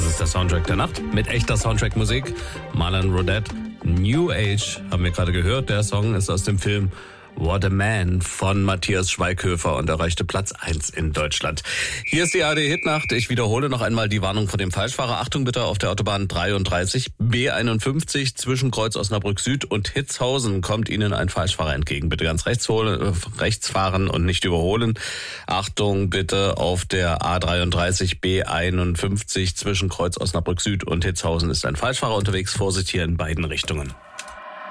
ist der Soundtrack der Nacht mit echter Soundtrack-Musik. Marlon Rodette, New Age, haben wir gerade gehört. Der Song ist aus dem Film What a Man von Matthias Schweighöfer und erreichte Platz 1 in Deutschland. Hier ist die ARD-Hitnacht. Ich wiederhole noch einmal die Warnung vor dem Falschfahrer. Achtung bitte auf der Autobahn 33 B51 zwischen Kreuz Osnabrück Süd und Hitzhausen kommt Ihnen ein Falschfahrer entgegen. Bitte ganz rechts fahren und nicht überholen. Achtung bitte auf der A33 B51 zwischen Kreuz Osnabrück Süd und Hitzhausen ist ein Falschfahrer unterwegs. Vorsicht hier in beiden Richtungen.